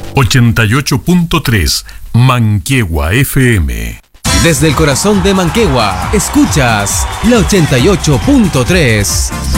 88.3 Manquehue FM. Desde el corazón de Manquehue, escuchas la 88.3.